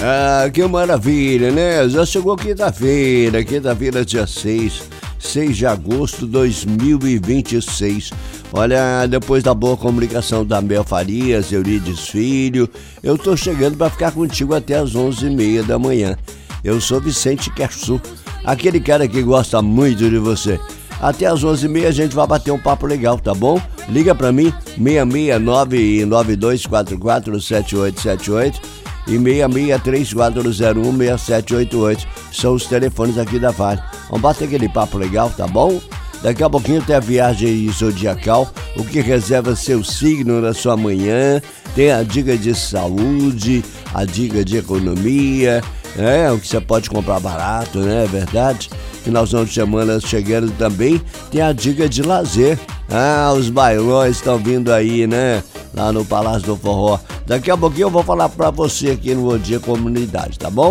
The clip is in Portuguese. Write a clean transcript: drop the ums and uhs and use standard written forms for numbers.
Ah, que maravilha, né? Já chegou quinta-feira, dia 6 de agosto de 2026. Olha, depois da boa comunicação da Mel Farias, Eurides Filho, eu tô chegando para ficar contigo até as 11h30 da manhã. Eu sou Vicente Kersu, aquele cara que gosta muito de você. Até as 11h30 a gente vai bater um papo legal, tá bom? Liga pra mim, 669-9244-7878 e 6634016788. São os telefones aqui da Vale. Vamos bater aquele papo legal, tá bom? Daqui a pouquinho tem a viagem zodiacal, o que reserva seu signo na sua manhã. Tem a dica de saúde, a dica de economia, o que você pode comprar barato, né? É verdade? Finalzão de semana chegando também, tem a dica de lazer. Os bailões estão vindo aí, né? Lá no Palácio do Forró. Daqui a pouquinho eu vou falar pra você aqui no Bom Dia Comunidade, tá bom?